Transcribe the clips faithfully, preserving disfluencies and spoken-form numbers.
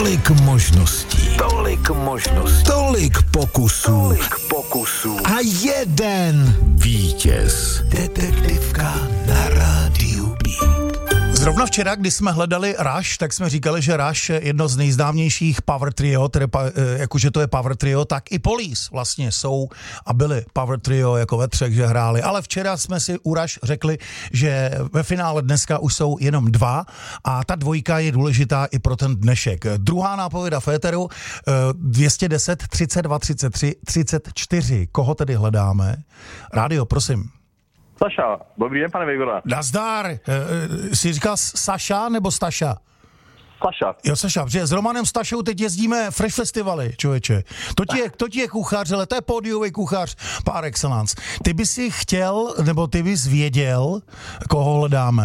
Tolik možností, tolik možností, tolik pokusů, tolik pokusů a jeden vítěz. Detektivka na rádiu Beat. Zrovna včera, když jsme hledali Rush, tak jsme říkali, že Rush je jedno z nejznámějších power trio, tedy jakože to je power trio, tak i Police vlastně jsou a byli power trio jako ve třech, že hráli. Ale včera jsme si u Rush řekli, že ve finále dneska už jsou jenom dva a ta dvojka je důležitá i pro ten dnešek. Druhá nápověda v éteru dvě stě deset, třicet dva, třicet tři, třicet čtyři. Koho tedy hledáme? Rádio, prosím. Saša, dobrý den, pane Vejvoda. Nazdar, e, jsi říkal Saša nebo Staša? Saša. Jo, Saša, protože s Romanem Stašou teď jezdíme Fresh Festivaly, člověče. To ti je, to ti je kuchař, ale to je pódiový kuchař par excellence. Ty bys si chtěl, nebo ty bys věděl, koho hledáme?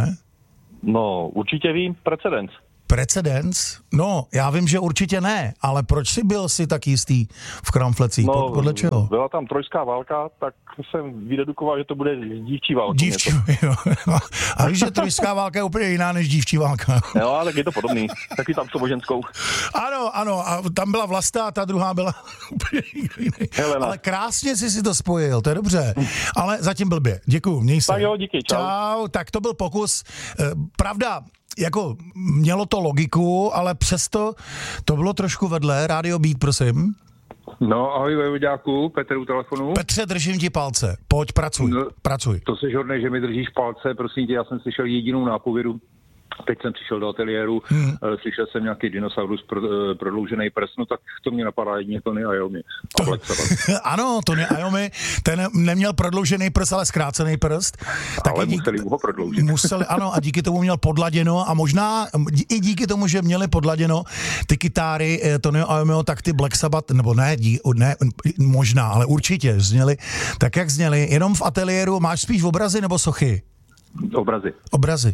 No, určitě vím, precedens. Precedens? No, já vím, že určitě ne, ale proč jsi byl si tak jistý v Kramflecích? No, podle čeho? Byla tam trojská válka, tak jsem vydedukoval, že to bude dívčí válka. Dívčí, jo. A víš, že trojská válka je úplně jiná než dívčí válka. Jo, ale tak je to podobný. Taky tam sobozenskou. Ano, ano, a tam byla Vlasta a ta druhá byla úplně jiný. Helena. Ale krásně jsi si to spojil, to je dobře. Ale zatím blbě. Děkuju, měj se. Tak jo, díky, čau. Čau, tak to byl pokus. Pravda, jako mělo to logiku, ale přesto to bylo trošku vedle. Rádio Beat, prosím. No, ahoj Vojvoďáku, Petr u telefonu. Petře, držím ti palce. Pojď, pracuj, no, pracuj. To jsi hodnej, že mi držíš palce, prosím tě, já jsem slyšel jedinou nápovědu. Teď jsem přišel do ateliéru, hmm. slyšel jsem nějaký dinosaurus pro, prodloužený prst, no tak to mě napadá jedině Tony Iommi. Ano, Tony Iommi, ten neměl prodloužený prst, ale zkrácený prst. Tak ale díky, museli ho prodloužit. Museli, ano, a díky tomu měl podladěno a možná i díky tomu, že měli podladěno ty kytáry Tony Iommiho, tak ty Black Sabbath, nebo ne, dí, ne, možná, ale určitě zněli tak, jak zněli. Jenom v ateliéru máš spíš obrazy nebo sochy? Obrazy. Obrazy.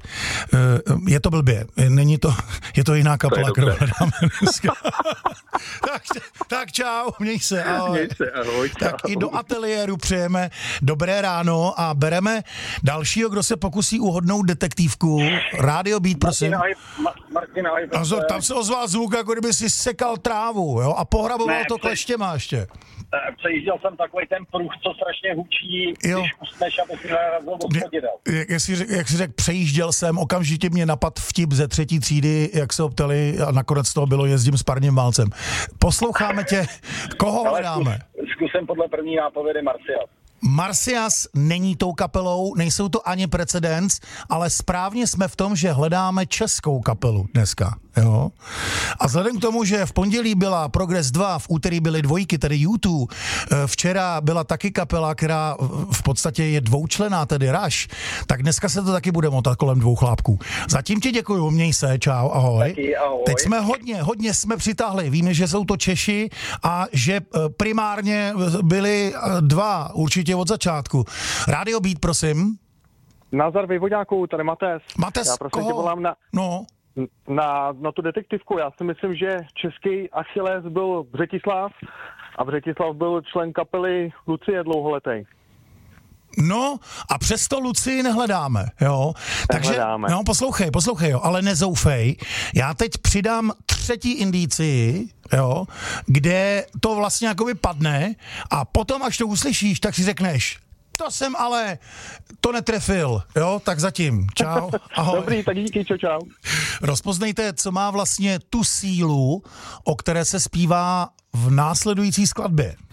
Je to blbě. Není to, je to jiná kapela, kterou hledáme dneska. tak, tak čau, měj se, ahoj. Měj se, ahoj, čau. Tak i do ateliéru přejeme dobré ráno a bereme dalšího, kdo se pokusí uhodnout detektivku. Rádio Beat, prosím. Martina, Nazor, tam se ozval zvuk, jako kdyby si sekal trávu, jo, a pohraboval ne, to kleštěma ještě. Přejížděl jsem takový ten pruh, co strašně hučí, jo. Když usneš, aby si narazil do chodidel. Jak jsi, jak jsi řekl, přejížděl jsem, okamžitě mě napad vtip ze třetí třídy, jak se optali a nakonec toho bylo jezdím s parním válcem. Posloucháme tě, koho hledáme? Zkus, zkusím podle první nápovědy Marcias. Marcias není tou kapelou, nejsou to ani Precedens, ale správně jsme v tom, že hledáme českou kapelu dneska. Jo? A vzhledem k tomu, že v pondělí byla Progress dva, v úterý byly dvojky, tedy U dva, včera byla taky kapela, která v podstatě je dvoučlenná, tedy Rush, tak dneska se to taky bude motat kolem dvou chlápků. Zatím ti děkuju, měj se, čau, ahoj. Taky, ahoj. Teď jsme hodně, hodně jsme přitáhli, víme, že jsou to Češi a že primárně byli dva, určitě od začátku. Rádio Beat, prosím. Nazdar Vejvoďáku, tady Mates. Mates, já prosím koho? tě volám na, no. na, na tu detektivku. Já si myslím, že český Achilles byl Břetislav a Břetislav byl člen kapely Lucie dlouholetej. No a přesto Lucii nehledáme, jo. Takže, nehledáme. no poslouchej, poslouchej, jo, ale nezoufej. Já teď přidám třetí indicii, jo, kde to vlastně jakoby padne a potom, až to uslyšíš, tak si řekneš, to jsem ale, to netrefil, jo, tak zatím, čau, ahoj. Dobrý, tak díky, čau, čau. Rozpoznejte, co má vlastně tu sílu, o které se zpívá v následující skladbě.